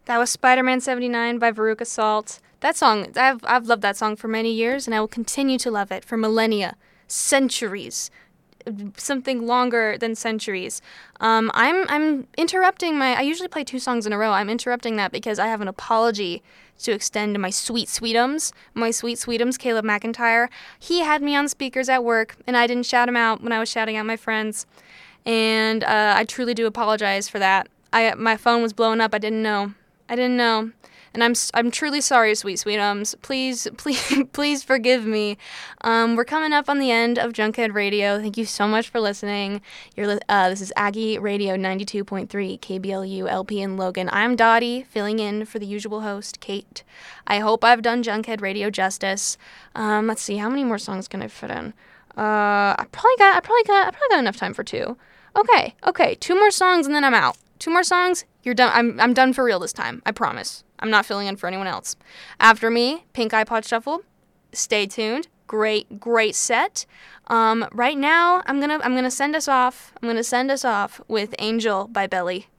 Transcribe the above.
That was Spider-Man 79 by Veruca Salt. That song, I've loved that song for many years, and I will continue to love it for millennia, centuries, something longer than centuries. I'm interrupting I usually play 2 songs in a row. I'm interrupting that because I have an apology to extend to my sweet sweetums, Caleb McIntyre. He had me on speakers at work, and I didn't shout him out when I was shouting out my friends, and I truly do apologize for that. My phone was blowing up. I didn't know. And I'm truly sorry, sweet sweetums. Please forgive me. We're coming up on the end of Junkhead Radio. Thank you so much for listening. This is Aggie Radio 92.3 KBLU LP in Logan. I'm Dottie, filling in for the usual host, Kate. I hope I've done Junkhead Radio justice. Let's see, how many more songs can I fit in? I probably got enough time for 2. Okay, 2 more songs and then I'm out. 2 more songs, you're done. I'm done for real this time. I promise. I'm not filling in for anyone else. After me, Pink iPod Shuffle. Stay tuned. Great set. Right now, I'm gonna send us off. I'm gonna send us off with Angel by Belly.